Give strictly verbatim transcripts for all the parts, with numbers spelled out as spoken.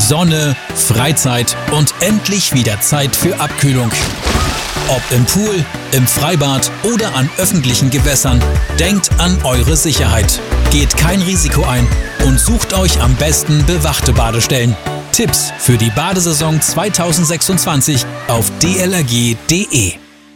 Sonne, Freizeit und endlich wieder Zeit für Abkühlung. Ob im Pool, im Freibad oder an öffentlichen Gewässern, denkt an eure Sicherheit. Geht kein Risiko ein und sucht euch am besten bewachte Badestellen. Tipps für die Badesaison zweitausendsechsundzwanzig auf d l r g punkt d e.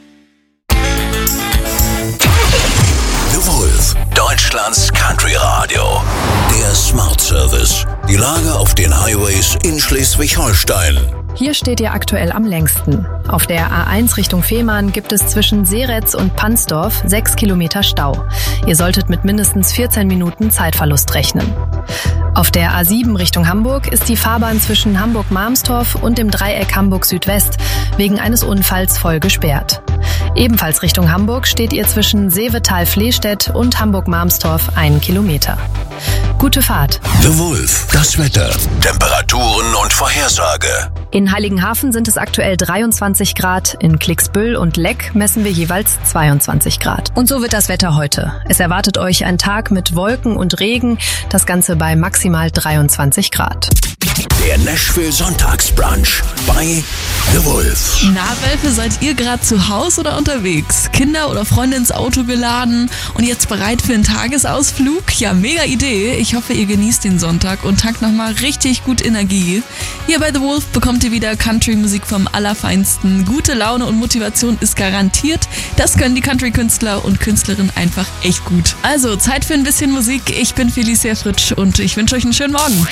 The Wolf, Deutschlands Country Radio. Der Smart Service. Die Lage auf den Highways in Schleswig-Holstein. Hier steht ihr aktuell am längsten. Auf der A eins Richtung Fehmarn gibt es zwischen Seretz und Pansdorf sechs Kilometer Stau. Ihr solltet mit mindestens vierzehn Minuten Zeitverlust rechnen. Auf der A sieben Richtung Hamburg ist die Fahrbahn zwischen Hamburg-Marmstorf und dem Dreieck Hamburg-Südwest wegen eines Unfalls voll gesperrt. Ebenfalls Richtung Hamburg steht ihr zwischen Seevetal-Flehstedt und Hamburg-Marmstorf einen Kilometer. Gute Fahrt. The Wolf, das Wetter, Temperaturen und Vorhersage. In Heiligenhafen sind es aktuell dreiundzwanzig Grad, in Klicksbüll und Leck messen wir jeweils zweiundzwanzig Grad. Und so wird das Wetter heute. Es erwartet euch ein Tag mit Wolken und Regen, das Ganze bei maximal dreiundzwanzig Grad. Der Nashville Sonntagsbrunch bei The Wolf. Na, Wölfe, seid ihr gerade zu Hause oder unterwegs? Kinder oder Freunde ins Auto geladen und jetzt bereit für einen Tagesausflug? Ja, mega Idee. Ich hoffe, ihr genießt den Sonntag und tankt nochmal richtig gut Energie. Hier bei The Wolf bekommt ihr wieder Country-Musik vom Allerfeinsten. Gute Laune und Motivation ist garantiert. Das können die Country-Künstler und Künstlerinnen einfach echt gut. Also, Zeit für ein bisschen Musik. Ich bin Felicia Fritsch und ich wünsche euch einen schönen Morgen.